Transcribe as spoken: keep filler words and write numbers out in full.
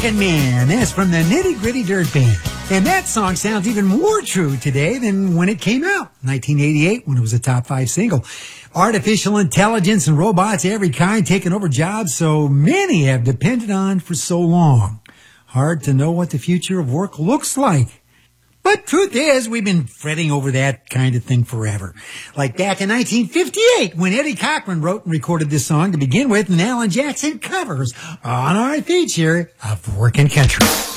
Working Man. That's from the Nitty Gritty Dirt Band. And that song sounds even more true today than when it came out, nineteen eighty-eight, when it was a top five single. Artificial intelligence and robots of every kind taking over jobs so many have depended on for so long. Hard to know what the future of work looks like. But truth is, we've been fretting over that kind of thing forever. Like back in nineteen fifty-eight, when Eddie Cochran wrote and recorded this song to begin with, and Alan Jackson covers on our feature of Workin' Country.